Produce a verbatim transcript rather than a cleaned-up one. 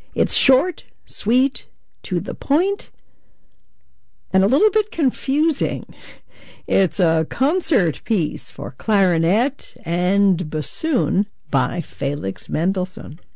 It's short, sweet, to the point, and a little bit confusing. It's a concert piece for clarinet and bassoon by Felix Mendelssohn.